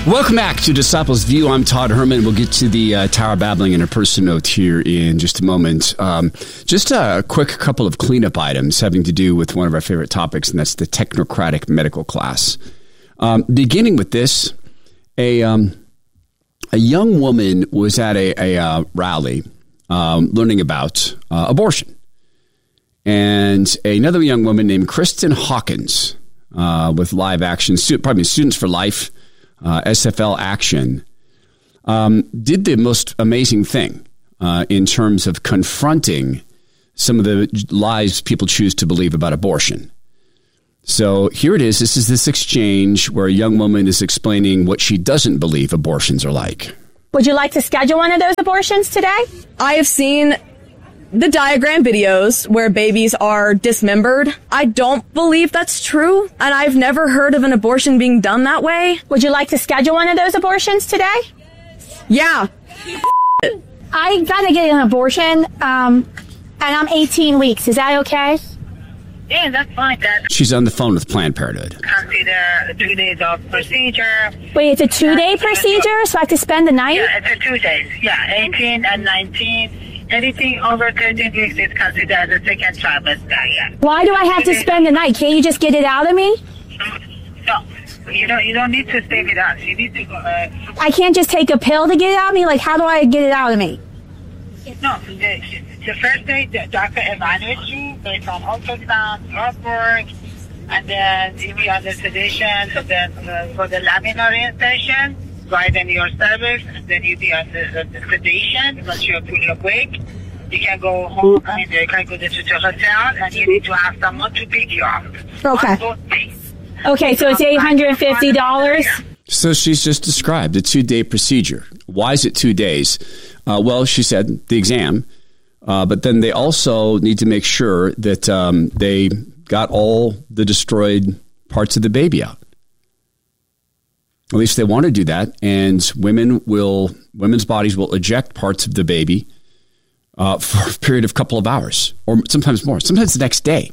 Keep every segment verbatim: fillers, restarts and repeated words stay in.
Welcome back to Disciples View. I'm Todd Herman. We'll get to the uh, Tower Babbling and a person note here in just a moment. Um, just a quick couple of cleanup items having to do with one of our favorite topics, and that's the technocratic medical class. Um, beginning with this, a um, a young woman was at a, a uh, rally um, learning about uh, abortion. And another young woman named Kristen Hawkins uh, with Live Action, probably Students for Life, Uh, S F L Action, um, did the most amazing thing uh, in terms of confronting some of the lies people choose to believe about abortion. So here it is. This is this exchange where a young woman is explaining what she doesn't believe abortions are like. Would you like to schedule one of those abortions today? I have seen the diagram videos where babies are dismembered. I don't believe that's true, and I've never heard of an abortion being done that way. Would you like to schedule one of those abortions today? Yeah. I gotta get an abortion, um, and I'm eighteen weeks. Is that okay? Yeah, that's fine. That She's on the phone with Planned Parenthood. consider two days of procedure. Wait, it's a two-day procedure, so I have to spend the night? Yeah, it's a two days. Yeah, eighteen and nineteen. Anything over thirteen weeks is considered as a second trimester. Yeah. Why do I have to spend the night? Can't you just get it out of me? No, you don't. You don't need to stay with us. You need to go. Uh, I can't just take a pill to get it out of me? Like, how do I get it out of me? no, the, the first day the doctor evaluates you based on ultrasound, blood work, and then if you are the sedation, so then uh, for the laminar insertion, right in your cervix, and then you be on the, the, the sedation once you're fully awake. You can go home, I mean, you can go to the hotel, and you need to have someone to pick you up. Okay. On both days. Okay, so it's eight hundred fifty dollars? So she's just described a two-day procedure. Why is it two days? Uh, well, she said the exam, uh, but then they also need to make sure that um, they got all the destroyed parts of the baby out. At least they want to do that, and women will, women's bodies will eject parts of the baby uh, for a period of a couple of hours, or sometimes more, sometimes the next day.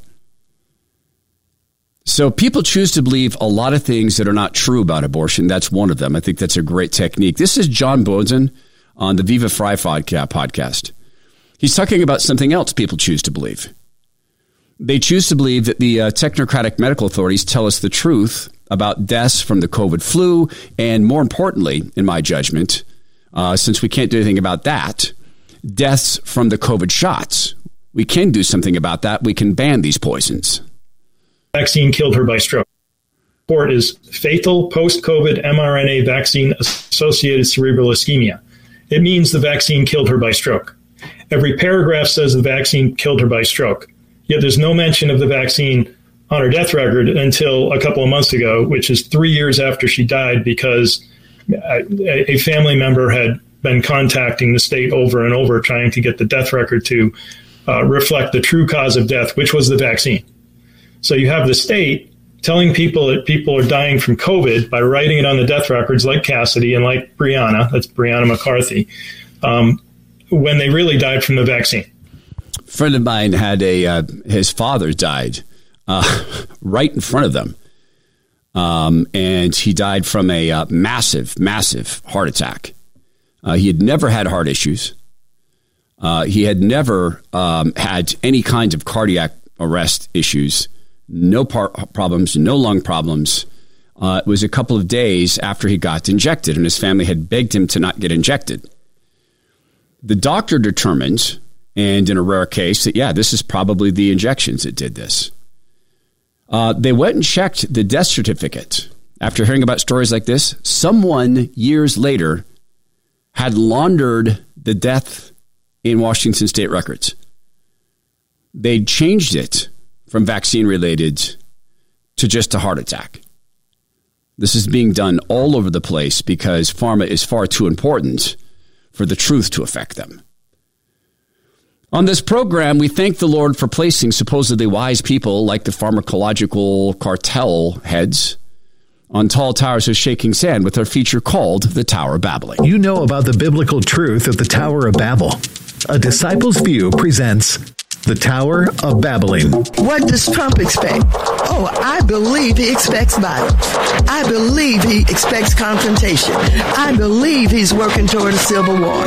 So people choose to believe a lot of things that are not true about abortion. That's one of them. I think that's a great technique. This is John Bozen on the Viva Fry podcast. He's talking about something else people choose to believe. They choose to believe that the uh, technocratic medical authorities tell us the truth about deaths from the COVID flu, and more importantly, in my judgment, uh, since we can't do anything about that, deaths from the COVID shots. We can do something about that. We can ban these poisons. Vaccine killed her by stroke. Report is fatal post-COVID mRNA vaccine associated cerebral ischemia. It means the vaccine killed her by stroke. Every paragraph says the vaccine killed her by stroke. Yet there's no mention of the vaccine on her death record until a couple of months ago, which is three years after she died, because a, a family member had been contacting the state over and over trying to get the death record to uh, reflect the true cause of death, which was the vaccine. So you have the state telling people that people are dying from COVID by writing it on the death records, like Cassidy and like Breonna, that's Breonna McCarthy, um, when they really died from the vaccine. A friend of mine had a, uh, his father died uh, right in front of them. Um, and he died from a uh, massive, massive heart attack. Uh, he had never had heart issues. Uh, he had never um, had any kinds of cardiac arrest issues, no par- problems, no lung problems. Uh, it was a couple of days after he got injected, and his family had begged him to not get injected. The doctor determined, and in a rare case, that, yeah, this is probably the injections that did this. Uh, they went and checked the death certificate. After hearing about stories like this, someone years later had laundered the death in Washington state records. They changed it from vaccine-related to just a heart attack. This is being done all over the place because pharma is far too important for the truth to affect them. On this program, we thank the Lord for placing supposedly wise people like the pharmacological cartel heads on tall towers of shaking sand with our feature called The Tower Babbling. You know about the biblical truth of the Tower of Babel. A Disciples View presents The Tower of Babbling. What does Trump expect? Oh, I believe he expects violence. I believe he expects confrontation. I believe he's working toward a civil war.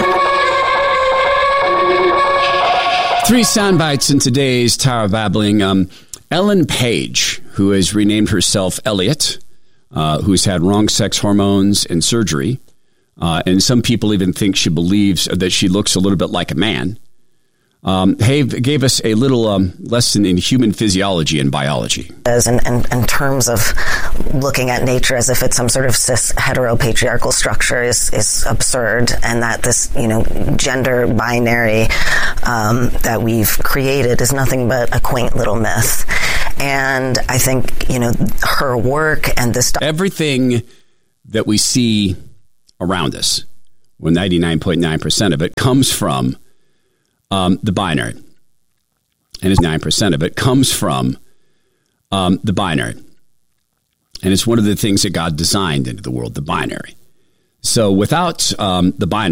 Three sound bites in today's Tower of Babbling. Um, Ellen Page, who has renamed herself Elliot, uh, who's had wrong sex hormones and surgery. Uh, and some people even think she believes that she looks a little bit like a man. Um, Have gave us a little um, lesson in human physiology and biology. As in, in, in terms of looking at nature as if it's some sort of cis heteropatriarchal structure is, is absurd, and that this, you know, gender binary um, that we've created is nothing but a quaint little myth. And I think, you know, her work and this stuff. Everything that we see around us, well, ninety-nine point nine percent of it comes from Um, the binary, and it's nine percent of it comes from um, the binary. And it's one of the things that God designed into the world, the binary. So without um, the binary,